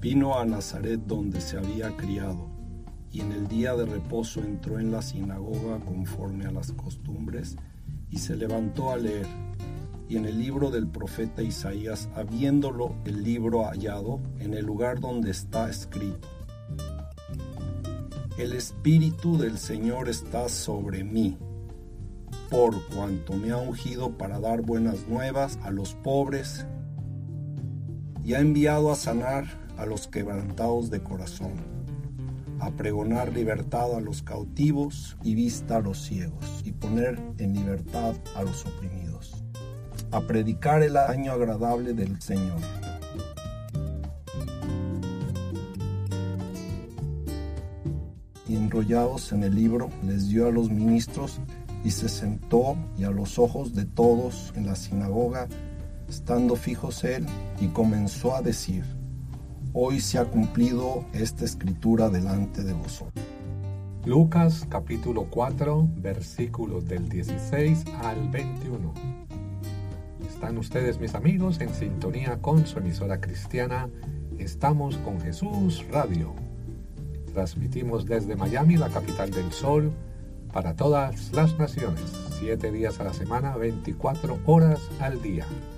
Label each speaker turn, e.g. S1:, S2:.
S1: Vino a Nazaret donde se había criado, y en el día de reposo entró en la sinagoga conforme a las costumbres, y se levantó a leer. Y en el libro del profeta Isaías, habiéndolo el libro hallado, en el lugar donde está escrito: El Espíritu del Señor está sobre mí, por cuanto me ha ungido para dar buenas nuevas a los pobres, y ha enviado a sanar a los quebrantados de corazón, a pregonar libertad a los cautivos y vista a los ciegos, y poner en libertad a los oprimidos, a predicar el año agradable del Señor. Y enrollados en el libro, les dio a los ministros, y se sentó, y a los ojos de todos en la sinagoga, estando fijos él, y comenzó a decir: Hoy se ha cumplido esta escritura delante de vosotros.
S2: Lucas capítulo 4, versículos del 16 al 21. Están ustedes, mis amigos, en sintonía con su emisora cristiana Estamos con Jesús Radio. Transmitimos desde Miami, la capital del sol, para todas las naciones, 7 días a la semana, 24 horas al día.